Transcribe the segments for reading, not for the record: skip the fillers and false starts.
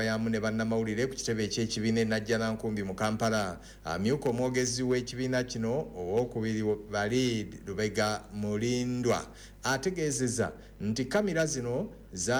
yamu ne bannamawulire ku kitebe eky'ekibiina Najjanankumbi mu Kampala. Amyuka omwogezi w'ekibiina kino owokubiri Balid Lubega Mulindwa ategeezezza nti kamera zino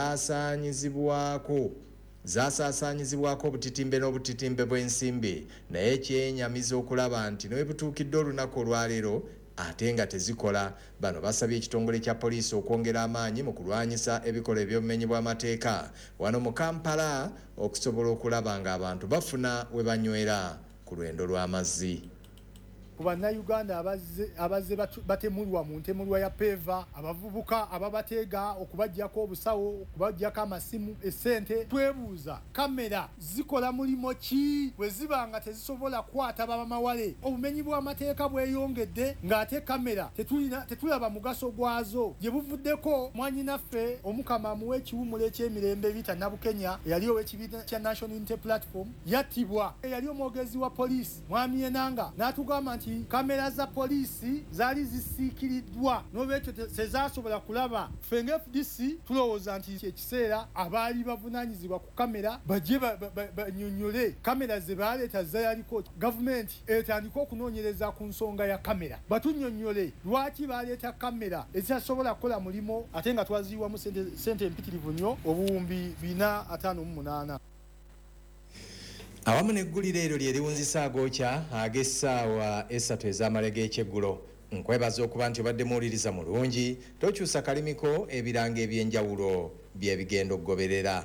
zasaasaanyizibwako obutitimbe n'obutitimbe bw'ensimbi naye kyenyamiza okulaba nti ne butuukidde olunaku olwaleero ate nga tezikola. Bano basabye ekitongole kya poliisi okwongera amaanyi mu kulwanyisa ebikola eby'obumenyi bw'amateeka wano mu Kampala okusobola okulaba ng'abantu bafuna we banywera ku lwendo lw'amazzi. Bannayuganda abazze batemulwa mu ntemulwa ya peva, abavubuka ababateega okubajjako obusawo, okubajjako amasimu, essente. Twebuuza, kamera zikola mulimo ki bwe ziba nga tezisobola kwata bamawale? Obumenyi bw'amateeka bweyongedde ng'ate kamera tetulaba mugaso gwazo. Gye buvuddeko mwannyinaffe Omukama amuwe ekiwummulo eky'emirembe Bita Nabukenya eyali ow'ekibiina kya National Unity Platform yattibwa. Eyali omwogezi wa poliisi Mwami Enanga n'atugamba nti kamera za poliisi zaali zisiikiriddwa n'olwekyo tezasobola kulaba. Ffe nga FDC tulowooza nti ekiseera abaali bavunaanyizibwa ku kamera bajje banyonyole kamera ze baaleeta zayaliko. Gavumenti etandika okunoonyereza ku nsonga ya kamera, batunyonyole lwaki baaleeta kamera ezitasobola kukola mulimo ate nga twaziyiwamu sente empitirivu nnyo obuwumbi 458. Awamu n'eggulire eryo lye liwunzisa agookya ag'essaawa 3 ez'amalege ekyeggulo. Nkwebaza okuba nti obadde muwuliriza mulungi, tokyusa kalimiko ebiranga eby'enjawulo bye bigenda okugoberera.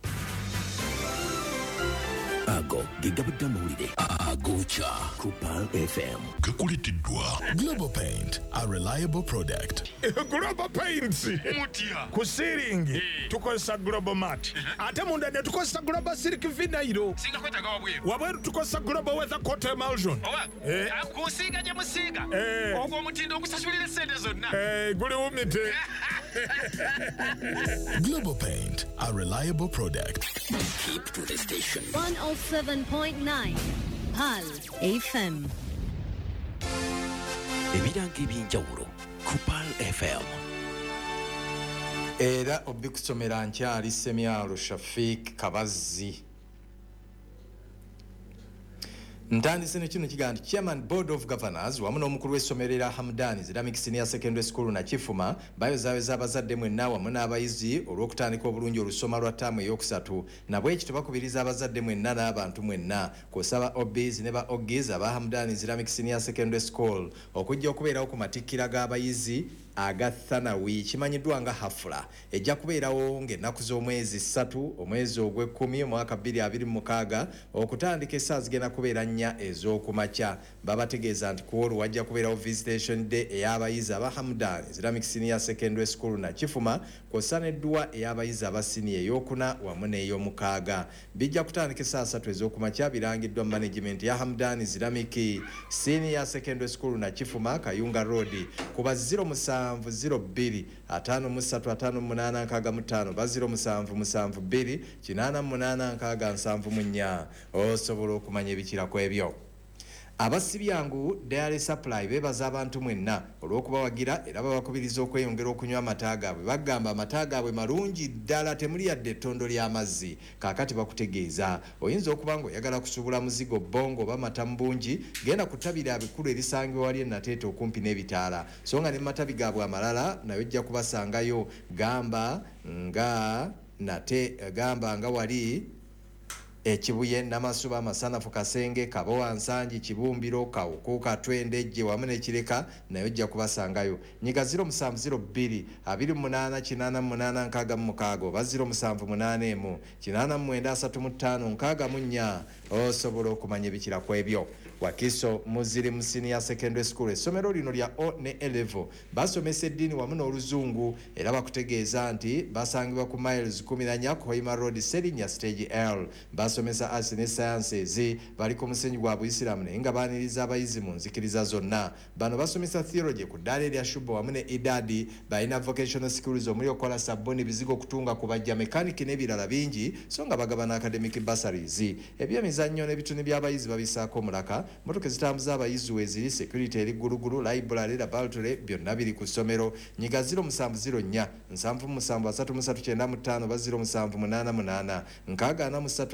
Ago gigabudde amawulire agookya ku Pal FM. Gakulitiddwa Global Paint, a reliable product. Global Paints mutia ku ceiling tukozesa Global Mat ate munda ne tukozesa Global Silk Vinyl singa kwetaga wabweru tukozesa Global Weather Coat Emulsion kusinga gye musiga ogwo omutindo ogusasulira sente zonna guli wumite. Global Paint, a reliable product. Keep to the station. 107.9 Pal FM. Ebiranga eby'enjawulo ku Pal FM. Era obikusomera nkyali Semyalo Shafik Kabazzi. Ntandise ne kino kigambo Chairman Board of Governors wamu n'omukulu w'essomero era Hamdani Islamic Senior Secondary School na Kifuma bayozaweza abazadde mwenna wamu n'abayizi olw'okutandika obulungi olusoma lwa ttaamu ey'okusatu na bwekityo bakubiriza abazadde mwenna n'abantu mwenna kusaba OBs ne ba OGs aba Hamdani Islamic Senior Secondary School okujja okubeerawo ku matikkira g'abayizi aga Thanawi kimanyiddwa nga hafula ejja kubeerawo ng'ennaku z'omwezi 3 omwezi ogw'ekkumi omwaka 2026 okutandika essaawa zigenda kubeera 4 ez'okumakya. Babategeeza nti ku olwo wajja kubeerawo visitation day ey'abayizi aba Hamdani Islamic Senior Secondary School na Kifuma kw'ossa n'eddwa ey'abayizi aba siniya ey'okuna wamu n'ey'omukaaga. Bijja kutandika essaawa 3 ez'okumakya birangiddwa mu management ya Hamdani Islamic Senior Secondary School na Kifuma Kayunga Road kuba 0705355865 0772888674 osobola okumanya ebikirako ebyo. Abasibyangu Dairy Supply bebaza abantu mwenna olw'okubawagira era babakubiriza okweyongera okunywa amata gaabwe. Bagamba amata gaabwe malungi ddala temuli yadde ettondo ly'amazzi. Kaakati bakutegeeza oyinza okuba ng'oyagala kusuubula muzigo bongo oba matamu bungi genda ku ttabi lya bikulu erisangibwa wali enateeta okumpi n'ebitaala so nga ne matabi gaabwe amalala nayo ojja kubasangayo. Gamba nga wali Ekibuye Namasuba Masanafu Kasenge Kabowa Nsanji Kibumbiro Kawuku Katwende Jje wamu n'Ekireka nayo ojja kubasangayo. Nyiga 0702 2888 oba 0781 89356 osobola okumanya ebikirako ebyo. Wakiso Muziri mu Senior Secondary School essomero lino lya O ne Elevo basomesa eddiini wamu n'oluzungu era bakutegeeza nti basangibwa ku miles 14 ku Hoima Road Serinya Stage L. Basomesa arts ne sciences bali ku musenyi gwa Buisiramu naye nga baaniriza abayizi mu nzikiriza zonna. Bano basomesa theology ku ddaala erya Shubo wamu ne Idadi balina vocational skills omuli okola sabboni bizigo kutunga kubajja mekaniki n'ebirala bingi so nga bagabana academic bursaries. Ebyemizannyo n'ebituni by'abayizi babisaako mulaka motoka zitambuza abayizi weziri security eri gulugulu library laboratory byonna biri ku ssomero. Nyiga 0704 77339 ba 0788 643